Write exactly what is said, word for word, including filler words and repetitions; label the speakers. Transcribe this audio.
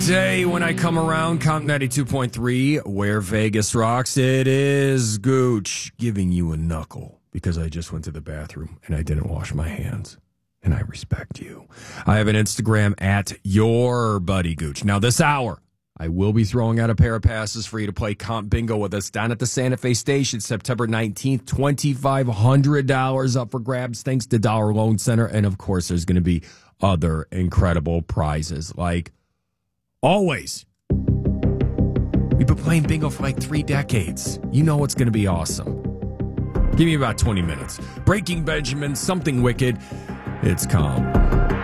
Speaker 1: Day when I come around, Comp ninety-two point three, where Vegas rocks. It is Gooch giving you a knuckle because I just went to the bathroom and I didn't wash my hands. And I respect you. I have an Instagram at your buddy Gooch. Now, this hour, I will be throwing out a pair of passes for you to play Comp Bingo with us down at the Santa Fe Station, September nineteenth, two thousand five hundred dollars up for grabs thanks to Dollar Loan Center. And, of course, there's going to be other incredible prizes like always. We've been playing bingo for like three decades. You know it's going to be awesome. Give me about twenty minutes. Breaking Benjamin, something wicked. It's calm.